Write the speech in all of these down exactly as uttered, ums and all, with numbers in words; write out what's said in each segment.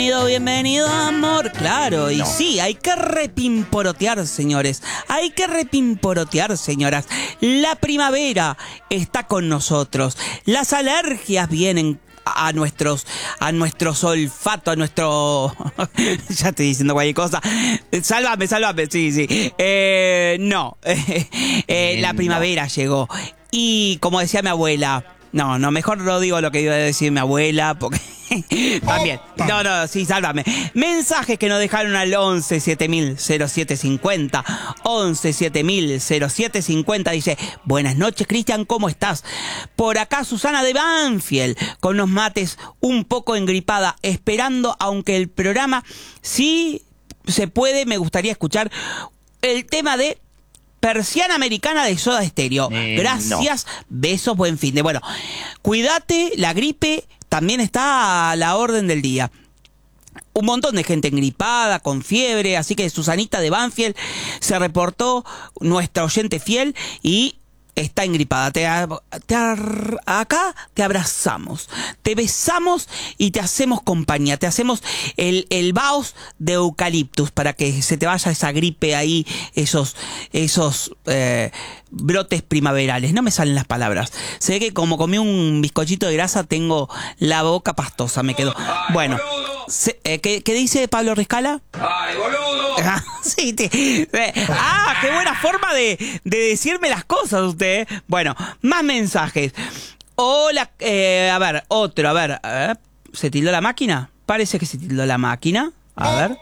Bienvenido, bienvenido, amor. Claro, y No. sí, hay que repimporotear, señores. Hay que repimporotear, señoras. La primavera está con nosotros. Las alergias vienen a nuestros, a nuestro olfato, a nuestro... ya estoy diciendo cualquier cosa. Sálvame, sálvame, sí, sí. Eh, no, eh, la primavera llegó. Y como decía mi abuela... No, no, mejor no digo lo que iba a decir mi abuela, porque... También. No, no, sí, sálvame. Mensajes que nos dejaron al once siete mil cero siete cincuenta. once siete mil cero siete cincuenta. Dice: buenas noches, Cristian, ¿cómo estás? Por acá Susana de Banfield, con los mates un poco engripada, esperando, aunque el programa sí se puede, me gustaría escuchar el tema de Persiana Americana de Soda Stereo. Eh, Gracias, no. Besos, buen fin de... Bueno, cuídate, la gripe también está a la orden del día. Un montón de gente engripada, con fiebre, así que Susanita de Banfield se reportó, nuestra oyente fiel, y está engripada. Te, te, acá te abrazamos, te besamos y te hacemos compañía. Te hacemos el, el vaos de eucaliptus para que se te vaya esa gripe ahí, esos, esos eh, brotes primaverales. No me salen las palabras. Se ve que como comí un bizcochito de grasa tengo la boca pastosa, me quedó. Bueno, se, eh, ¿qué, ¿qué dice Pablo Riscala? ¡Ay, boludo! Sí, te, eh, ah, qué buena forma de, de decirme las cosas usted. Bueno, más mensajes. Hola, eh, a ver, otro, a ver, a ver. ¿Se tildó la máquina? Parece que se tildó la máquina. A ver.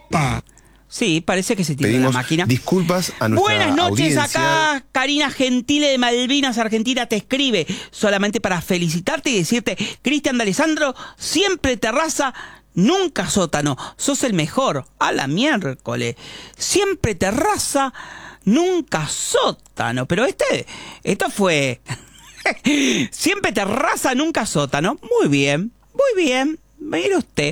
Sí, parece que se tildó Pedimos la máquina. Disculpas a nuestra Buenas noches, audiencia. acá Karina Gentile de Malvinas, Argentina, te escribe solamente para felicitarte y decirte: Cristian de Alessandro, siempre terraza, nunca sótano, sos el mejor. A la miércoles. Siempre terraza, nunca sótano. Pero este, esto fue... Siempre terraza, nunca sótano. Muy bien, muy bien. Mire usted.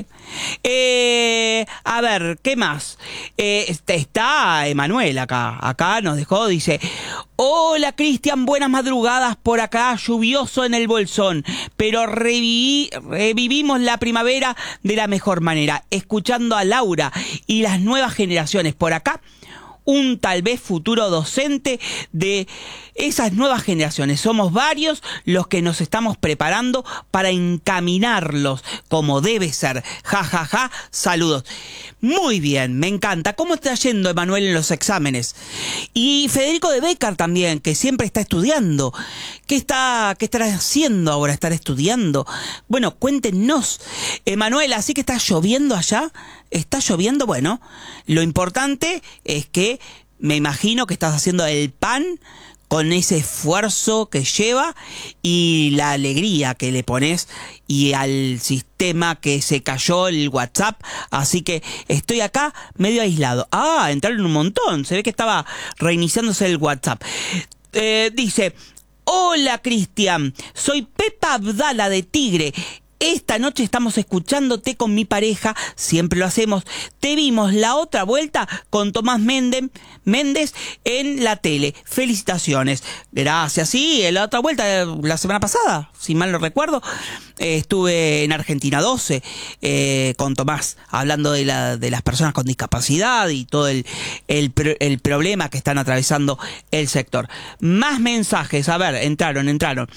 Eh, a ver, ¿qué más? Eh, está Emanuel acá. Acá nos dejó, dice: hola, Cristian, buenas madrugadas por acá, lluvioso en el Bolsón, pero reviví, revivimos la primavera de la mejor manera, escuchando a Laura y las nuevas generaciones por acá. Un tal vez futuro docente de esas nuevas generaciones. Somos varios los que nos estamos preparando para encaminarlos como debe ser. Ja, ja, ja. Saludos. Muy bien, me encanta. ¿Cómo está yendo Emanuel en los exámenes? Y Federico de Becar también, que siempre está estudiando. ¿Qué está, qué estará haciendo ahora? ¿Estará estudiando? Bueno, cuéntenos. Emanuel, ¿así que está lloviendo allá? ¿Está lloviendo? Bueno, lo importante es que me imagino que estás haciendo el pan con ese esfuerzo que lleva y la alegría que le pones, y al sistema que se cayó el WhatsApp, así que estoy acá medio aislado. Ah, entraron un montón, se ve que estaba reiniciándose el WhatsApp. Eh, dice: hola, Cristian, soy Pepa Abdala de Tigre. Esta noche estamos escuchándote con mi pareja, siempre lo hacemos. Te vimos la otra vuelta con Tomás Méndez, Méndez en la tele. Felicitaciones. Gracias. Sí, la otra vuelta, la semana pasada, si mal no recuerdo, eh, estuve en Argentina doce eh, con Tomás, hablando de, la, de las personas con discapacidad y todo el, el, el problema que están atravesando el sector. Más mensajes, a ver, entraron, entraron.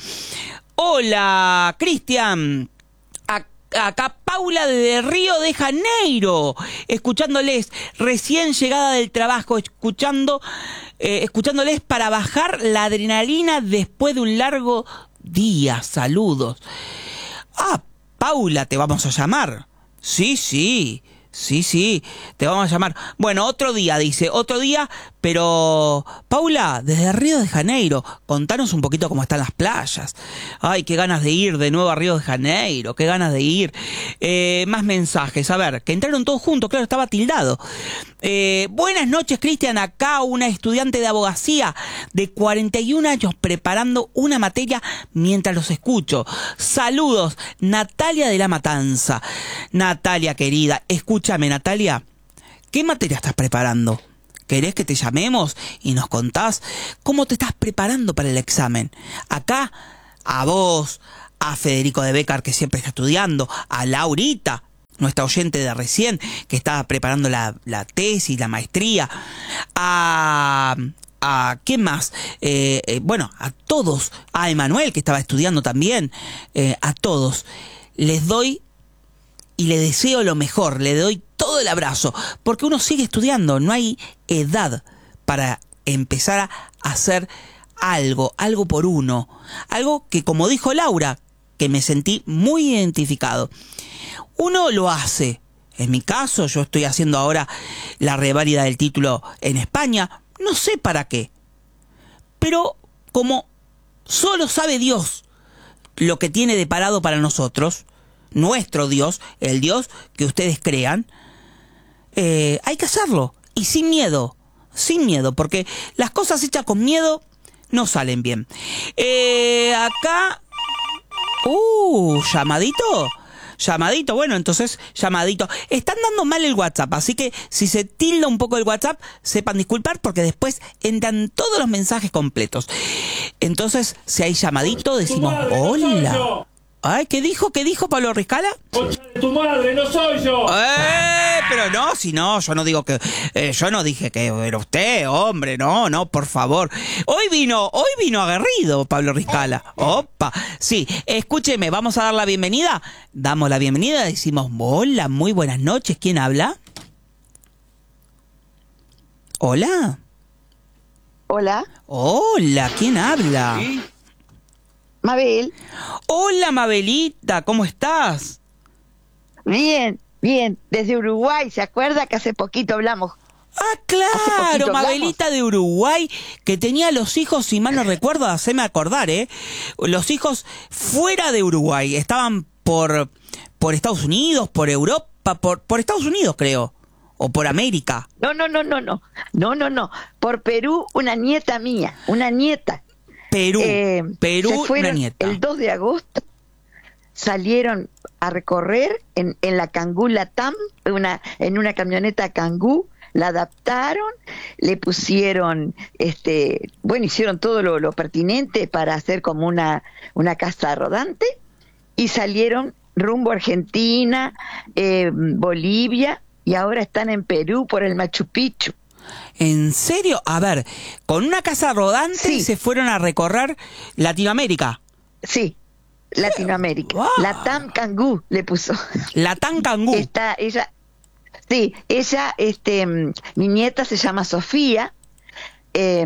Hola, Cristian. Acá Paula de Río de Janeiro, escuchándoles, recién llegada del trabajo, escuchando, eh, escuchándoles para bajar la adrenalina después de un largo día. Saludos. Ah, Paula, te vamos a llamar. Sí, sí, sí, sí, te vamos a llamar. Bueno, otro día, dice, otro día, pero... Paula, desde Río de Janeiro, contanos un poquito cómo están las playas. Ay, qué ganas de ir de nuevo a Río de Janeiro, qué ganas de ir. Eh, más mensajes, a ver, que entraron todos juntos, claro, estaba tildado. Eh, buenas noches, Cristian, acá una estudiante de abogacía de cuarenta y un años preparando una materia mientras los escucho. Saludos, Natalia de la Matanza. Natalia, querida, escúchame, Natalia, ¿qué materia estás preparando? ¿Querés que te llamemos y nos contás cómo te estás preparando para el examen? Acá, a vos, a Federico de Becar, que siempre está estudiando, a Laurita, nuestra oyente de recién, que estaba preparando la, la tesis, la maestría, a... a ¿qué más? Eh, eh, bueno, a todos, a Emanuel, que estaba estudiando también, eh, a todos, les doy y le deseo lo mejor, le doy todo el abrazo, porque uno sigue estudiando, no hay edad para empezar a hacer algo, algo por uno, algo que, como dijo Laura, que me sentí muy identificado, uno lo hace. En mi caso, yo estoy haciendo ahora la reválida del título en España, no sé para qué, pero como solo sabe Dios lo que tiene deparado para nosotros, nuestro Dios, el Dios que ustedes crean, eh, hay que hacerlo, y sin miedo, sin miedo, porque las cosas hechas con miedo no salen bien. Eh, acá, uh, llamadito, llamadito, bueno, entonces, llamadito. Están dando mal el WhatsApp, así que si se tilda un poco el WhatsApp, sepan disculpar, porque después entran todos los mensajes completos. Entonces, si hay llamadito, decimos, hola. Ay, ¿qué dijo? ¿Qué dijo Pablo Riscala? Concha de tu madre, no soy yo. Eh, pero no, si no, yo no digo que, eh, yo no dije que era usted, hombre, no, no, por favor. Hoy vino, hoy vino aguerrido Pablo Riscala. Opa, sí, escúcheme, vamos a dar la bienvenida. Damos la bienvenida, decimos, hola, muy buenas noches. ¿Quién habla? Hola. Hola. Hola, ¿quién habla? ¿Sí? Mabel. Hola, Mabelita, ¿cómo estás? Bien, bien. Desde Uruguay, ¿se acuerda que hace poquito hablamos? Ah, claro, Mabelita hablamos. De Uruguay, que tenía los hijos, si mal no recuerdo, haceme acordar, ¿eh? Los hijos fuera de Uruguay, estaban por, por Estados Unidos, por Europa, por, por Estados Unidos, creo, o por América. No, no, no, no, no, no, no, no. Por Perú, una nieta mía, una nieta. Perú, eh, Perú, se fueron una nieta. El dos de agosto salieron a recorrer en, en la Kangoo Latam, una, en una camioneta Kangoo, la adaptaron, le pusieron, este, bueno, hicieron todo lo, lo pertinente para hacer como una, una casa rodante, y salieron rumbo a Argentina, eh, Bolivia, y ahora están en Perú por el Machu Picchu. ¿En serio? A ver, con una casa rodante Sí. se fueron a recorrer Latinoamérica. Sí, Latinoamérica. Wow. La Tam Kangoo le puso. La Tancangú. Está ella, sí, ella, este, mi nieta se llama Sofía, eh,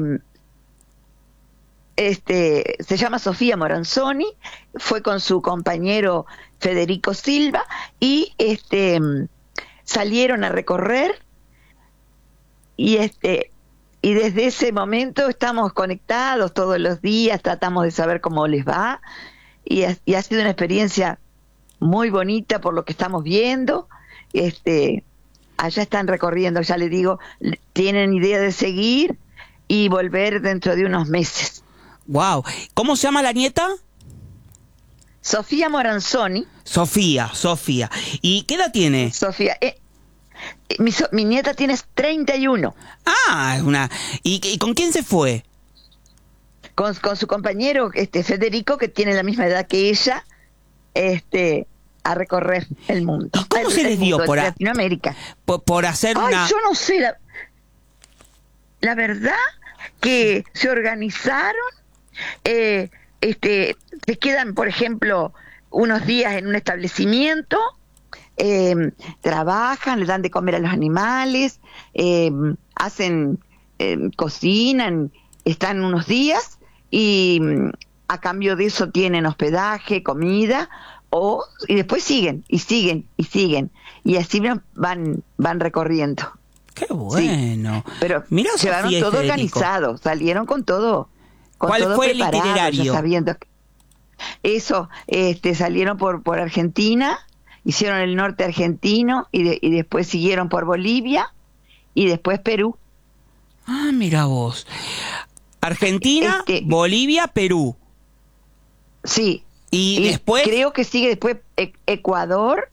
este, se llama Sofía Moranzoni, fue con su compañero Federico Silva y este salieron a recorrer. Y este y desde ese momento estamos conectados todos los días, tratamos de saber cómo les va, y ha, y ha sido una experiencia muy bonita por lo que estamos viendo. Este, allá están recorriendo, ya les digo, tienen idea de seguir y volver dentro de unos meses. Wow. ¿Cómo se llama la nieta? Sofía Moranzoni. Sofía, Sofía. ¿Y qué edad tiene? Sofía, eh, Mi, so, mi nieta tiene treinta y uno. Ah, es una. ¿Y, ¿Y con quién se fue? Con, con su compañero este Federico, que tiene la misma edad que ella, este, a recorrer el mundo. ¿Y cómo el, se el les dio mundo, por, a, Latinoamérica? Por, por hacer Ay, una. yo no sé. La, la verdad que se organizaron. Eh, este, se quedan, por ejemplo, unos días en un establecimiento. Eh, trabajan, le dan de comer a los animales, eh, hacen, eh, cocinan, están unos días y a cambio de eso tienen hospedaje, comida, o y después siguen y siguen y siguen y así van van recorriendo. Qué bueno. Sí, pero mirá, llevaron Sofía y todo Federico. organizado, salieron con todo. Con ¿Cuál todo fue el preparado, itinerario? ya sabiendo que- eso, este, salieron por por Argentina. Hicieron el norte argentino y, de, y después siguieron por Bolivia y después Perú. Ah, mira vos. Argentina, Este, Bolivia, Perú. Sí. Y, Y después. creo que sigue después e- Ecuador,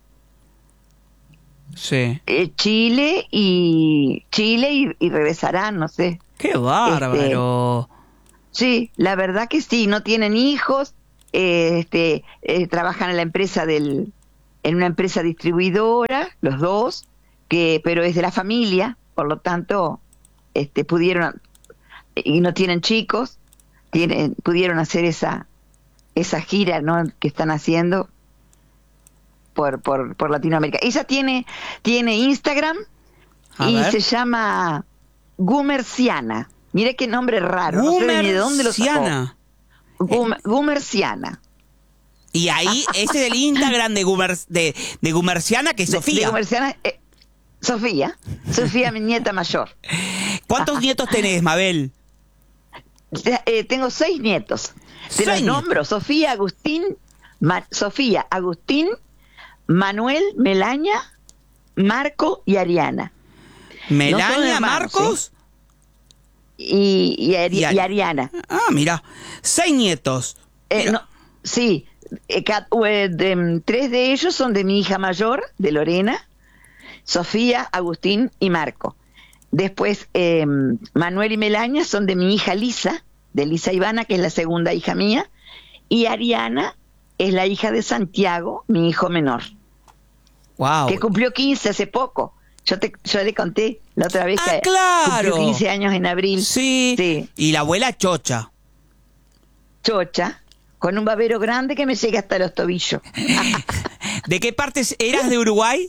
Sí. eh, Chile y Chile y, y regresarán, no sé. Qué bárbaro. Sí, la verdad que sí, no tienen hijos, eh, este, eh, trabajan en la empresa del en una empresa distribuidora, los dos, que pero es de la familia, por lo tanto, este, pudieron, y no tienen chicos, tienen, pudieron hacer esa, esa gira, ¿no?, que están haciendo por, por, por Latinoamérica. Ella tiene, tiene Instagram A y ver. se llama Gumerciana. Mire qué nombre raro, no sé ni de dónde lo sacó. Gumerciana. Gum- Gumerciana. Y ahí, ese es el Instagram de, Gumer, de, de Gumerciana, que es De- Sofía. de Gumerciana, eh, Sofía. Sofía, mi nieta mayor. ¿Cuántos nietos tenés, Mabel? Ya, eh, tengo seis nietos. Te los Seis nombro: Sofía, Agustín, Ma- Sofía, Agustín, Manuel, Melaña, Marco y Ariana. Melania, hermanos, Marcos. Y, y, Ari- Y Ari- y Ariana. Ah, mira, seis nietos. Eh, Mira. no, sí, eh, ca- eh, de- mm, tres de ellos son de mi hija mayor, de Lorena, Sofía, Agustín y Marco. Después, eh, Manuel y Melaña son de mi hija Lisa, de Lisa Ivana, que es la segunda hija mía, y Ariana es la hija de Santiago, mi hijo menor, Wow. que cumplió quince hace poco. Yo te, yo le conté la otra vez Ah, que claro. cumplió quince años en abril. Sí. Sí. Y la abuela Chocha. Chocha, con un babero grande que me llega hasta los tobillos. ¿De qué partes eras de Uruguay?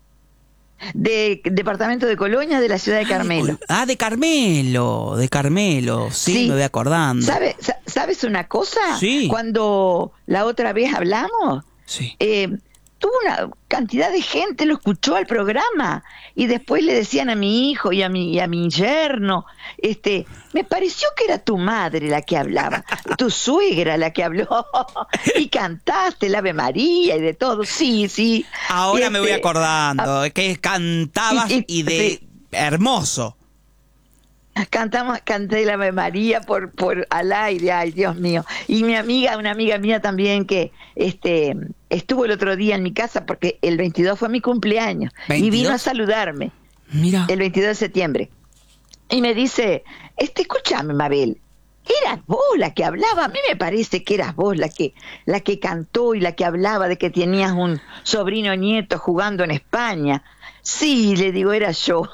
De departamento de Colonia, de la ciudad de Carmelo. Ah, de Carmelo, de Carmelo. Sí, Sí. me voy acordando. ¿Sabe- sa- ¿Sabes una cosa? Sí. Cuando la otra vez hablamos, Sí. eh, tuvo una cantidad de gente, lo escuchó al programa, y después le decían a mi hijo y a mi, y a mi yerno, este, me pareció que era tu madre la que hablaba, tu suegra la que habló, y cantaste el Ave María y de todo. Sí, sí. Ahora Y me voy este, acordando, que cantabas y- y, y- de sí. hermoso. Cantamos, canté el Ave María por, por al aire, ay Dios mío. Y mi amiga, una amiga mía también que este estuvo el otro día en mi casa porque el veintidós fue mi cumpleaños y ¿veintidós? vino a saludarme Mira. el veintidós de septiembre. Y me dice, este, escúchame, Mabel, eras vos la que hablaba. A mí me parece que eras vos la que, la que cantó y la que hablaba de que tenías un sobrino nieto jugando en España. Sí, le digo, era yo.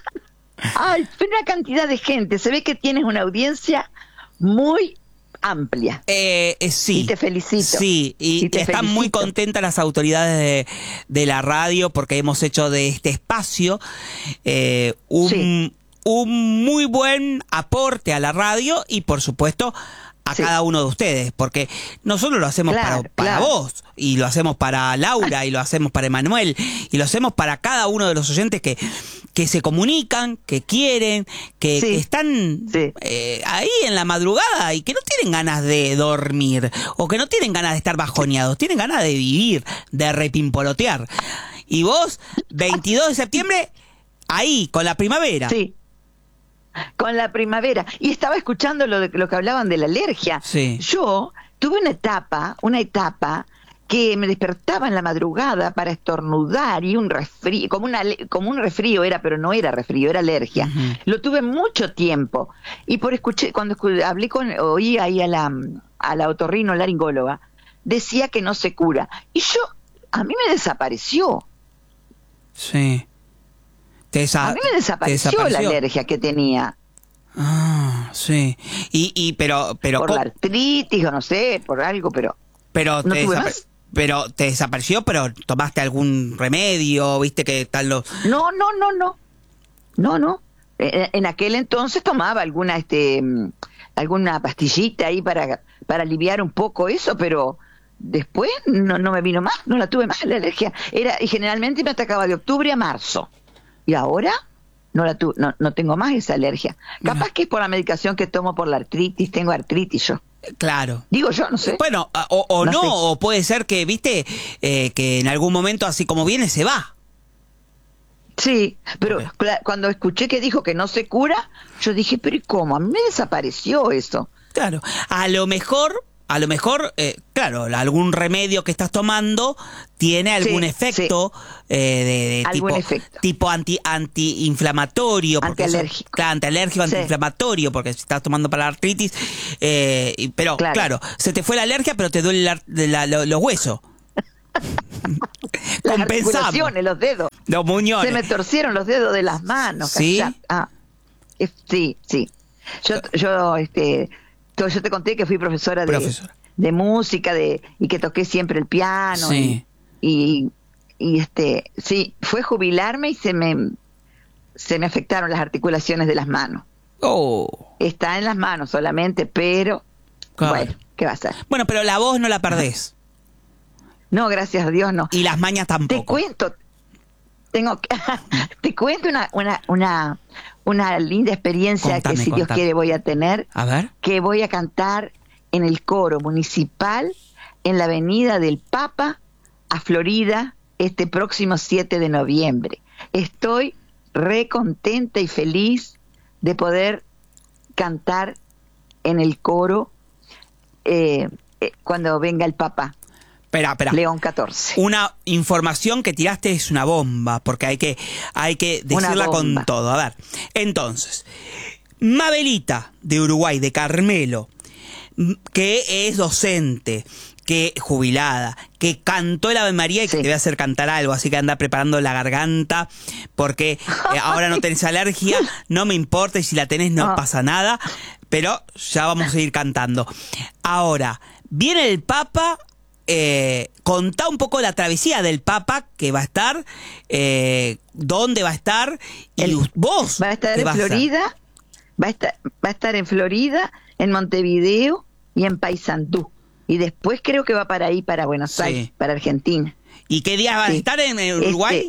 Ay, fue una cantidad de gente. Se ve que tienes una audiencia muy amplia. Eh, eh, sí. Y te felicito. Sí, y, Y te están muy felicito. contentas las autoridades de, de la radio porque hemos hecho de este espacio eh, un, Sí. un muy buen aporte a la radio y por supuesto a Sí. cada uno de ustedes, porque nosotros lo hacemos Claro, para, para claro. vos, y lo hacemos para Laura, y lo hacemos para Emanuel, y lo hacemos para cada uno de los oyentes que, que se comunican, que quieren, que, Sí. que están Sí. eh, ahí en la madrugada y que no tienen ganas de dormir, o que no tienen ganas de estar bajoneados, tienen ganas de vivir, de repimpolotear. Y vos, veintidós de septiembre, ahí, con la primavera. Sí. Con la primavera. Y estaba escuchando lo, de, lo que hablaban de la alergia. Sí. Yo tuve una etapa, una etapa que me despertaba en la madrugada para estornudar y un resfrío, como, una, ale- como un resfrío era, pero no era resfrío, era alergia. Ujú. Lo tuve mucho tiempo. Y por escuché, cuando escu- hablé con, oí ahí a la, a la otorrino laringóloga, decía que no se cura. Y yo, a mí me desapareció. Sí. Te desa- A mí me te desapareció, la desapareció. alergia que tenía. Ah, sí. Y, y pero, pero, por co- la artritis o no sé, por algo, pero pero no te tuve desapa- más. pero te desapareció, pero tomaste algún remedio, viste que están los. no, no, no, no, no, no. En, en aquel entonces tomaba alguna, este, mm, alguna pastillita ahí para, para aliviar un poco eso, pero después no, no me vino más, no la tuve más la alergia. Era, y generalmente me atacaba de octubre a marzo. Y ahora no la tu, no, no tengo más esa alergia. Capaz que es por la medicación que tomo por la artritis, tengo artritis yo. Claro. Digo yo, no sé. Bueno, a- o, o no, No sé. o puede ser que, viste, eh, que en algún momento, así como viene, se va. Sí, pero Ok. cla- cuando escuché que dijo que no se cura, yo dije, pero ¿y cómo? A mí me desapareció eso. Claro. A lo mejor, a lo mejor, eh, claro, algún remedio que estás tomando tiene algún Sí, efecto eh, de, de Algún tipo, efecto. tipo anti, antiinflamatorio. porque eso- Antialérgico. claro, antialérgico, Sí. antiinflamatorio, porque si estás tomando para la artritis. Eh, y- pero, claro. Claro. se te fue la alergia, pero te duele la- la- lo- los huesos. Las Compensamos. articulaciones, los dedos. Los muñones. Se me torcieron los dedos de las manos. ¿Sí? callá. Ah, eh, sí, sí. Yo, yo, este, to- yo te conté que fui profesora de, Profesora. de música, de y que toqué siempre el piano. Sí. Y, y, y, este, sí, fue jubilarme y se me, se me afectaron las articulaciones de las manos. Oh. Está en las manos solamente, pero Claro. bueno, ¿qué va a hacer? Bueno, pero la voz no la perdés. No, gracias a Dios no. Y las mañas Te tampoco. cuento, tengo que- te cuento una, una, una, una linda experiencia Contame, que si Dios contame. quiere voy a tener, A ver. que voy a cantar en el coro municipal en la Avenida del Papa a Florida este próximo siete de noviembre. Estoy re contenta y feliz de poder cantar en el coro eh, eh, cuando venga el Papa Espera, espera. León catorce. Una información que tiraste es una bomba, porque hay que, hay que Una decirla bomba. con todo. A ver, entonces, Mabelita de Uruguay, de Carmelo, m- que es docente, que jubilada, que cantó el Ave María y que Sí. te voy a hacer cantar algo, así que anda preparando la garganta, porque eh, ahora no tenés alergia, no me importa, y si la tenés no Ah. pasa nada, pero ya vamos a seguir cantando. Ahora, viene el Papa. Eh, contá un poco la travesía del Papa que va a estar, eh, dónde va a estar, y El- vos Va a estar qué en vas a hacer. Florida, va a estar, va a estar en Florida, en Montevideo y en Paysandú. Y después creo que va para ahí, para Buenos Sí. Aires, para Argentina. ¿Y qué días va a Sí. estar en, en Uruguay?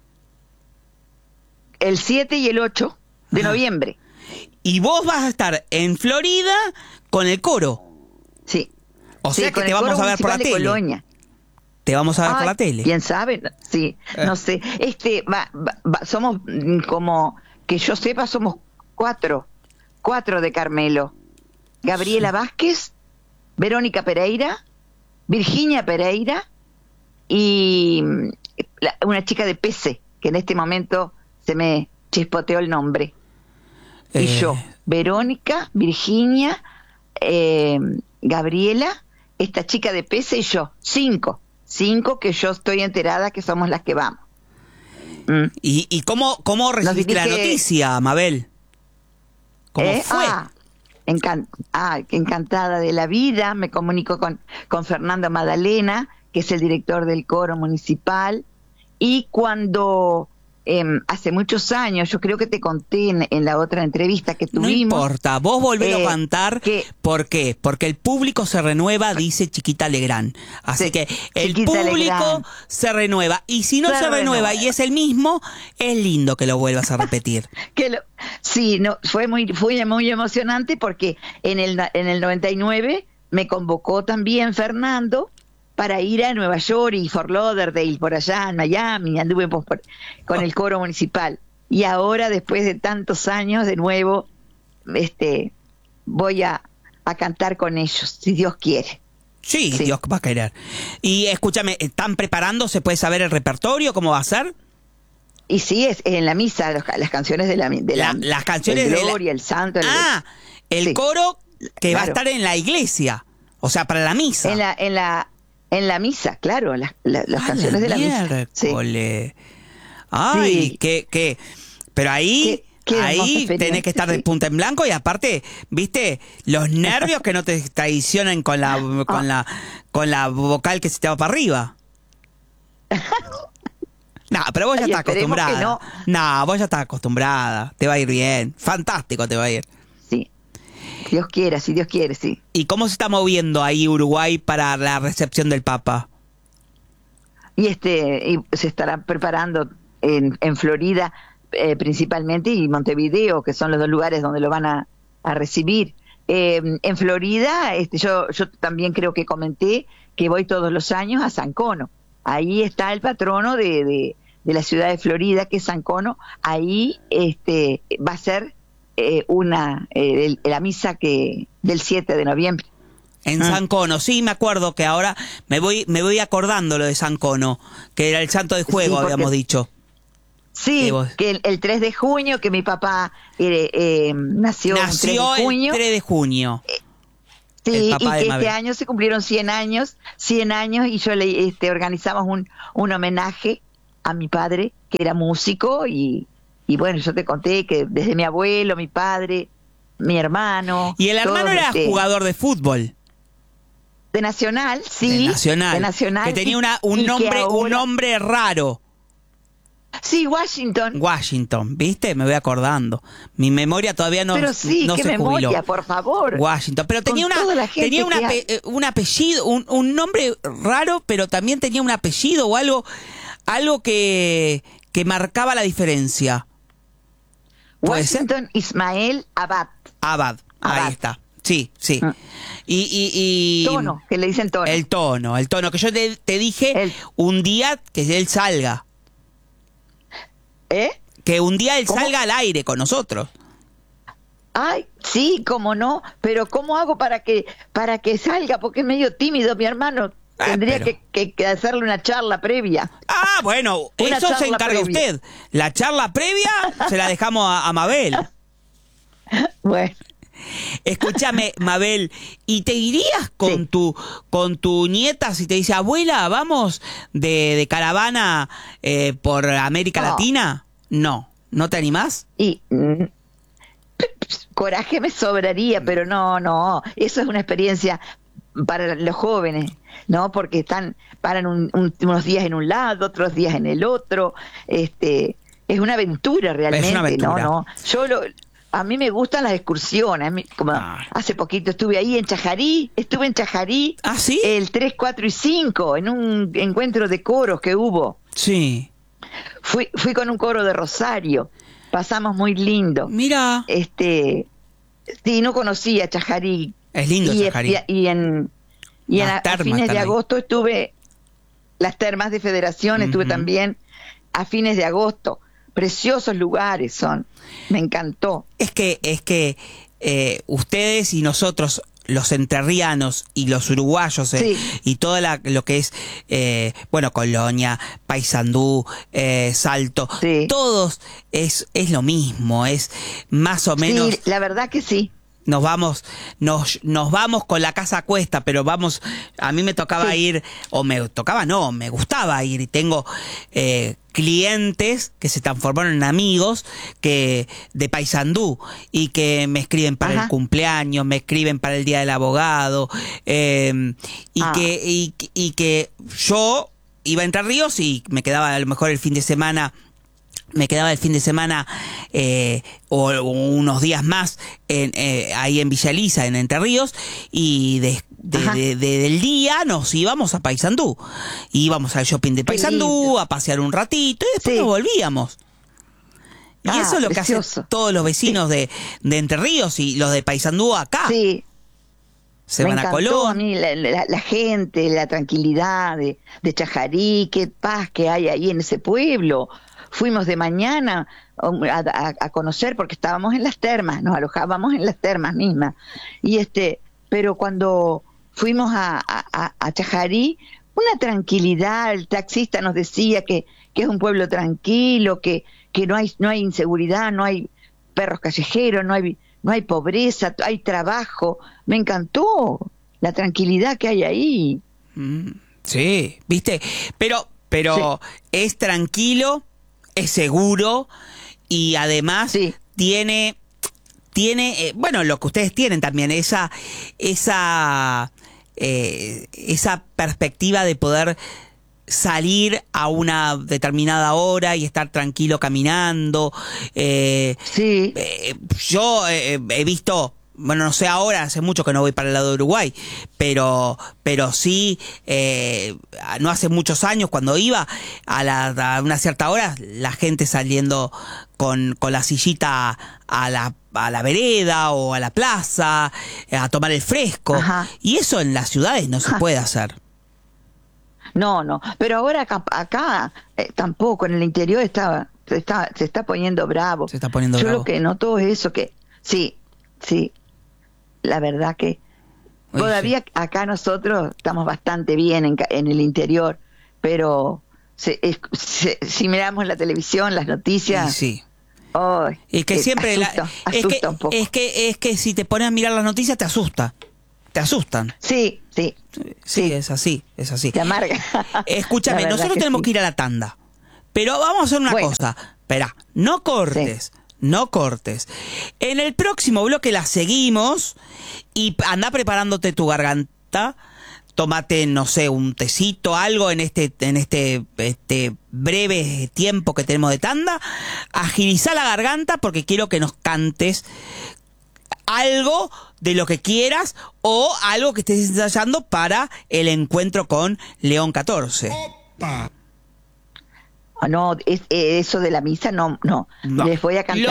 Este, el siete y el ocho de Ajá. noviembre. Y vos vas a estar en Florida con el coro. Sí. O Sí, sea que con te el vamos coro a ver por la municipal de tele. Colonia. Te vamos a ver por Ay, la tele. ¿Quién sabe? Sí, Eh. no sé. Este, va, va- va- somos mm, como, que yo sepa, somos cuatro, cuatro de Carmelo. Gabriela Vázquez, Verónica Pereira, Virginia Pereira y mm, la- una chica de P C, que en este momento se me chispoteó el nombre. Y Eh, yo, Verónica, Virginia, eh, Gabriela, esta chica de P C y yo, cinco. Cinco que yo estoy enterada que somos las que vamos. Mm. ¿Y, y cómo, cómo recibiste la dirige- noticia, Mabel? ¿Cómo ¿Eh? fue? Ah, encan- ah, encantada de la vida. Me comunico con, con Fernando Madalena, que es el director del coro municipal. Y cuando em, hace muchos años, yo creo que te conté en, en la otra entrevista que No tuvimos. importa, vos volvelo eh, a cantar. que- ¿Por qué? Porque el público se renueva, dice Chiquita Legrand. Así Sí, que el Chiquita público Legrand. se renueva. Y si no se, Se renueva, renueva. y es el mismo, es lindo que lo vuelvas a repetir. Que lo- sí, no, fue muy, fue muy emocionante porque en el, na- en el noventa y nueve me convocó también Fernando para ir a Nueva York y Fort Lauderdale, por allá en Miami, anduve por- por- con el coro municipal. Y ahora, después de tantos años, de nuevo, este, voy a, a cantar con ellos, si Dios quiere. Sí, Sí. Dios va a querer. Y escúchame, ¿están preparando? ¿Se puede saber el repertorio? ¿Cómo va a ser? Y sí, es en la misa, los ca- las canciones de la, de la, La- las canciones el de la- Gloria, el Santo, el- Ah, el Sí. coro que va a Claro. estar en la iglesia. O sea, para la misa. en la, en la, en la misa, claro, las, la- las Ah, canciones de la misa. Sí. miércoles. Ay, Sí. qué, qué. Pero ahí, Qué- qué hermosa ahí experiencia, tenés que estar de sí. punta en blanco y aparte, viste, los nervios que no te traicionan con la, con la, con la vocal que se te va para arriba. No, pero vos ya Ay, estás esperemos que acostumbrada. No. vos ya estás acostumbrada. Te va a ir bien. Fantástico te va a ir. Sí. Dios quiera, si Dios quiere, sí. ¿Y cómo se está moviendo ahí Uruguay para la recepción del Papa? Y este y se estará preparando en, en Florida eh, principalmente y Montevideo, que son los dos lugares donde lo van a, a recibir. Eh, en Florida, este, yo, yo también creo que comenté que voy todos los años a San Cono. Ahí está el patrono de, de, de la ciudad de Florida, que es San Cono. Ahí este, va a ser eh, una eh, el- la misa que del siete de noviembre. En Ah. San Cono, sí, me acuerdo que ahora me voy me voy acordando lo de San Cono, que era el santo de juego, Sí, porque- habíamos dicho. Sí, ¿Y vos? que el, el tres de junio, que mi papá eh, eh, nació, un tres Nació de junio. el tres de junio. Sí, el y papá que de Mabel. este año se cumplieron cien años, cien años, y yo le este, organizamos un, un homenaje a mi padre, que era músico, y, y bueno, yo te conté que desde mi abuelo, mi padre, mi hermano... Y el hermano todos, era este, jugador de fútbol. de Nacional, sí. De Nacional. De Nacional. Que tenía una, y un, que nombre, un ahora- nombre raro. Sí, Washington. Washington, ¿viste? Me voy acordando. Mi memoria todavía no, Pero sí, no qué se memoria, jubiló. por favor. Washington, pero tenía Con una toda la gente tenía una que ape- eh, un apellido, un, un nombre raro, pero también tenía un apellido o algo algo que que marcaba la diferencia. ¿Puede ser? Washington Ismael Abad. Abad, Abad. ahí está. Sí, sí. Ah. Y, y, y Tono, que le dicen tono. el tono, el tono que yo te, te dije El- un día que él salga, ¿Eh? que un día él ¿Cómo? salga al aire con nosotros. Ay, sí, cómo no, pero ¿cómo hago para que para que salga? Porque es medio tímido mi hermano. Ah, Tendría pero- que, que- que hacerle una charla previa. Ah, bueno, Una eso se charla encarga previa. usted. La charla previa se la dejamos a, a Mabel. Bueno, Escúchame, Mabel, ¿y te irías con Sí. tu con tu nieta si te dice, abuela, vamos de, de caravana eh, por América No. Latina? No, ¿no te animás? y mm, coraje me sobraría, pero no, no, eso es una experiencia para los jóvenes, ¿no? Porque están paran un- un- unos días en un lado, otros días en el otro, este, es una aventura realmente, Es una aventura. no, no. Yo lo A mí me gustan las excursiones. A mí, como Ah. hace poquito estuve ahí en Chajarí, estuve en Chajarí ¿Ah, sí? el tres, cuatro y cinco, en un encuentro de coros que hubo. Sí. Fui, fui con un coro de Rosario, pasamos muy lindo. Mira, Este, sí, no conocía Chajarí. es lindo y, Chajarí. Y, y en, y en Las a, a termas fines de están ahí. agosto estuve, las termas de Federación, estuve Ujú. también a fines de agosto. Preciosos lugares son, me encantó. Es que, es que eh, ustedes y nosotros, los entrerrianos y los uruguayos, eh, Sí. y todo la, lo que es, eh, bueno, Colonia, Paysandú, eh, Salto, Sí. todos es, es lo mismo, es más o menos... Sí, la verdad que sí. Nos vamos, nos, nos vamos con la casa a cuesta, pero vamos, a mí me tocaba Sí. ir, o me tocaba no, me gustaba ir, y tengo eh, clientes que se transformaron en amigos que de Paysandú y que me escriben para Ajá. el cumpleaños, me escriben para el día del abogado, eh, y Ah. que, y, y que yo iba a Entre Ríos y me quedaba a lo mejor el fin de semana me quedaba el fin de semana eh, o, o unos días más en, eh, ahí en Villa Elisa, en Entre Ríos, y de, de- Ajá. de- de- del día nos íbamos a Paysandú. Íbamos al shopping de Qué Paysandú, lindo. a pasear un ratito, y después Sí. nos volvíamos. Y Ah, eso es lo que precioso. hacen todos los vecinos de, de Entre Ríos y los de Paysandú acá. Sí, Se me van a encantó Colón. a mí la, la- la gente, la tranquilidad de, de Chajarí, qué paz que hay ahí en ese pueblo. Fuimos de mañana um, a, a- a conocer porque estábamos en las termas, nos alojábamos en las termas mismas. Y este, pero cuando fuimos a, a- a- a Chajarí, una tranquilidad, el taxista nos decía que, que es un pueblo tranquilo, que, que no hay, no hay inseguridad, no hay perros callejeros, no hay, no hay pobreza, hay trabajo. Me encantó la tranquilidad que hay ahí. Mm, sí, viste, pero, pero es tranquilo, es seguro y además Sí. tiene, tiene, eh, bueno, lo que ustedes tienen también, esa, esa, eh, esa perspectiva de poder salir a una determinada hora y estar tranquilo caminando. Eh, Sí, eh, yo eh, he visto, bueno, no sé ahora, hace mucho que no voy para el lado de Uruguay, pero pero sí, eh, no hace muchos años cuando iba, a, la, a una cierta hora, la gente saliendo con, con la sillita a la, a la vereda o a la plaza, eh, a tomar el fresco. Ajá. Y eso en las ciudades no se Ajá. puede hacer. no, no. Pero ahora acá, acá, eh, tampoco, en el interior estaba, se está, se está poniendo bravo. Se está poniendo Yo bravo. lo que noto es eso, que sí, sí, la verdad que Oye, todavía acá nosotros estamos bastante bien en, ca- en el interior, pero se- es- se- si miramos la televisión, las Y noticias, sí. ¡ay! Y que eh, siempre la- asusta, es asusta que un poco. es que es que si te pones a mirar las noticias te asusta. te asustan. Sí, sí. Sí, sí, es así, es así. Te amarga. Escúchame, La verdad nosotros que tenemos sí. que ir a la tanda. Pero vamos a hacer una Bueno. cosa. Espera, no cortes, Sí. no cortes. En el próximo bloque la seguimos y anda preparándote tu garganta. Tómate, no sé, un tecito, algo en este, en este, este breve tiempo que tenemos de tanda. Agiliza la garganta porque quiero que nos cantes algo de lo que quieras o algo que estés ensayando para el encuentro con León catorce. No, es, eh, eso de la misa no, no. No. Les voy a cantar.